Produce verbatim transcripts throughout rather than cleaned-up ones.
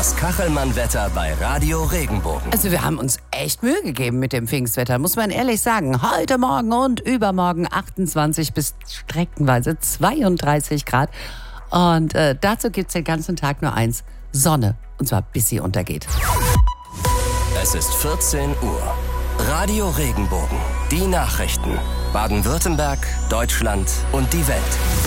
Das Kachelmann-Wetter bei Radio Regenbogen. Also wir haben uns echt Mühe gegeben mit dem Pfingstwetter, muss man ehrlich sagen. Heute Morgen und übermorgen achtundzwanzig bis streckenweise zweiunddreißig Grad. Und äh, dazu gibt es den ganzen Tag nur eins, Sonne. Und zwar bis sie untergeht. Es ist vierzehn Uhr. Radio Regenbogen. Die Nachrichten. Baden-Württemberg, Deutschland und die Welt.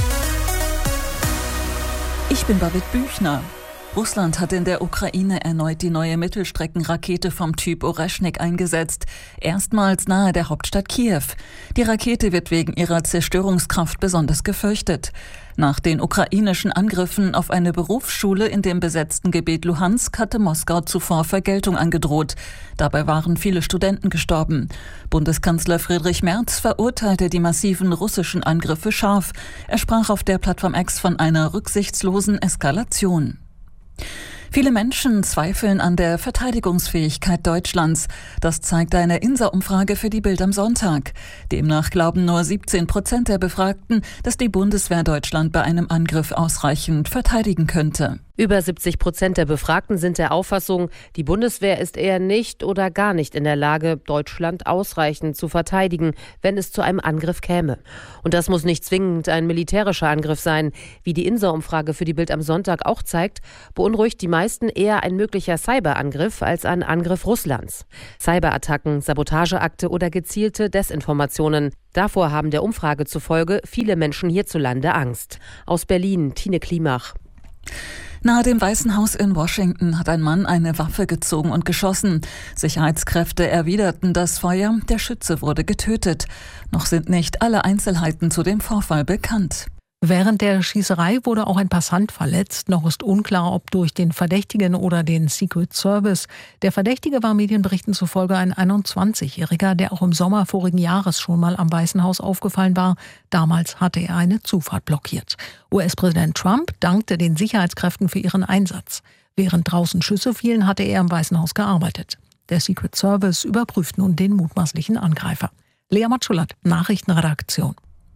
Ich bin Babette Büchner. Russland hat in der Ukraine erneut die neue Mittelstreckenrakete vom Typ Oreschnik eingesetzt. Erstmals nahe der Hauptstadt Kiew. Die Rakete wird wegen ihrer Zerstörungskraft besonders gefürchtet. Nach den ukrainischen Angriffen auf eine Berufsschule in dem besetzten Gebiet Luhansk hatte Moskau zuvor Vergeltung angedroht. Dabei waren viele Studenten gestorben. Bundeskanzler Friedrich Merz verurteilte die massiven russischen Angriffe scharf. Er sprach auf der Plattform X von einer rücksichtslosen Eskalation. Viele Menschen zweifeln an der Verteidigungsfähigkeit Deutschlands. Das zeigt eine I N S A-Umfrage für die Bild am Sonntag. Demnach glauben nur siebzehn Prozent der Befragten, dass die Bundeswehr Deutschland bei einem Angriff ausreichend verteidigen könnte. Über siebzig Prozent der Befragten sind der Auffassung, die Bundeswehr ist eher nicht oder gar nicht in der Lage, Deutschland ausreichend zu verteidigen, wenn es zu einem Angriff käme. Und das muss nicht zwingend ein militärischer Angriff sein. Wie die I N S A-Umfrage für die Bild am Sonntag auch zeigt, beunruhigt die meisten eher ein möglicher Cyberangriff als ein Angriff Russlands. Cyberattacken, Sabotageakte oder gezielte Desinformationen. Davor haben der Umfrage zufolge viele Menschen hierzulande Angst. Aus Berlin, Tine Klimach. Nahe dem Weißen Haus in Washington hat ein Mann eine Waffe gezogen und geschossen. Sicherheitskräfte erwiderten das Feuer, der Schütze wurde getötet. Noch sind nicht alle Einzelheiten zu dem Vorfall bekannt. Während der Schießerei wurde auch ein Passant verletzt. Noch ist unklar, ob durch den Verdächtigen oder den Secret Service. Der Verdächtige war Medienberichten zufolge ein einundzwanzigjähriger, der auch im Sommer vorigen Jahres schon mal am Weißen Haus aufgefallen war. Damals hatte er eine Zufahrt blockiert. U S-Präsident Trump dankte den Sicherheitskräften für ihren Einsatz. Während draußen Schüsse fielen, hatte er im Weißen Haus gearbeitet. Der Secret Service überprüft nun den mutmaßlichen Angreifer. Lea Matschulat, Nachrichtenredaktion.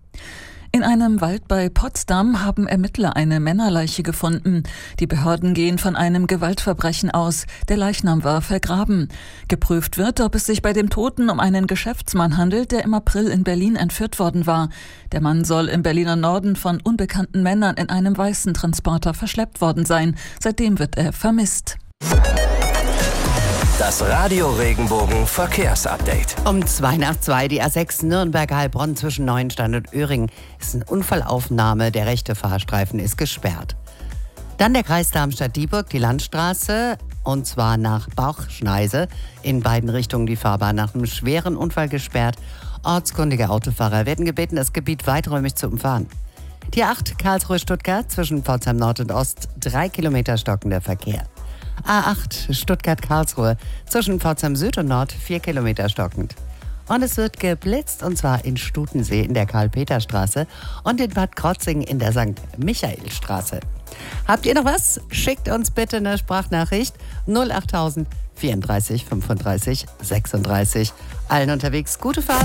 In einem Wald bei Potsdam haben Ermittler eine Männerleiche gefunden. Die Behörden gehen von einem Gewaltverbrechen aus. Der Leichnam war vergraben. Geprüft wird, ob es sich bei dem Toten um einen Geschäftsmann handelt, der im April in Berlin entführt worden war. Der Mann soll im Berliner Norden von unbekannten Männern in einem weißen Transporter verschleppt worden sein. Seitdem wird er vermisst. Das Radio Regenbogen Verkehrsupdate. Um zwei nach zwei, die A sechs Nürnberg-Heilbronn zwischen Neuenstein und Öhringen ist eine Unfallaufnahme. Der rechte Fahrstreifen ist gesperrt. Dann der Kreis Darmstadt-Dieburg, die Landstraße, und zwar nach Bauchschneise. In beiden Richtungen die Fahrbahn nach einem schweren Unfall gesperrt. Ortskundige Autofahrer werden gebeten, das Gebiet weiträumig zu umfahren. Die acht Karlsruhe-Stuttgart zwischen Pforzheim Nord und Ost, drei Kilometer stockender Verkehr. A acht Stuttgart-Karlsruhe zwischen Pforzheim Süd und Nord, vier Kilometer stockend. Und es wird geblitzt, und zwar in Stutensee in der Karl-Peter-Straße und in Bad Krotzing in der Sankt Michael-Straße. Habt ihr noch was? Schickt uns bitte eine Sprachnachricht null achttausend vierunddreißig fünfunddreißig sechsunddreißig. Allen unterwegs gute Fahrt.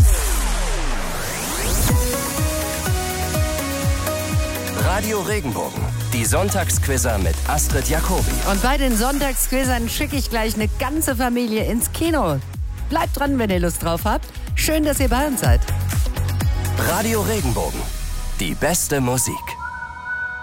Radio Regenbogen, die Sonntagsquizzer mit Astrid Jacobi. Und bei den Sonntagsquizzern schicke ich gleich eine ganze Familie ins Kino. Bleibt dran, wenn ihr Lust drauf habt. Schön, dass ihr bei uns seid. Radio Regenbogen, die beste Musik.